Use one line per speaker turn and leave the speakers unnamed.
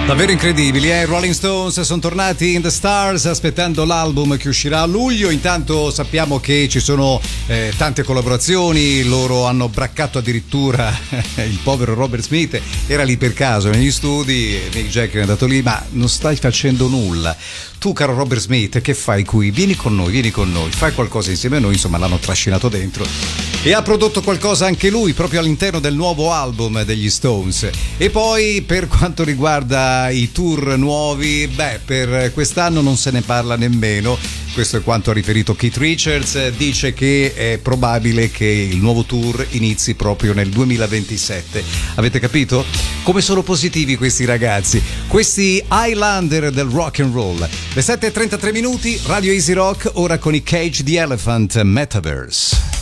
Davvero incredibili, eh? Rolling Stones sono tornati in The Stars aspettando l'album che uscirà a luglio. Intanto sappiamo che ci sono tante collaborazioni, loro hanno braccato addirittura il povero Robert Smith, era lì per caso negli studi, Mick Jagger è andato lì, ma non stai facendo nulla. Tu, caro Robert Smith, che fai qui? Vieni con noi, fai qualcosa insieme a noi. Insomma, l'hanno trascinato dentro e ha prodotto qualcosa anche lui proprio all'interno del nuovo album degli Stones. E poi, per quanto riguarda i tour nuovi, per quest'anno non se ne parla nemmeno. Questo è quanto ha riferito Keith Richards, dice che è probabile che il nuovo tour inizi proprio nel 2027. Avete capito? Come sono positivi questi ragazzi, questi Highlander del rock and roll. Le 7:33 minuti, Radio Easy Rock, ora con i Cage the Elephant Metaverse.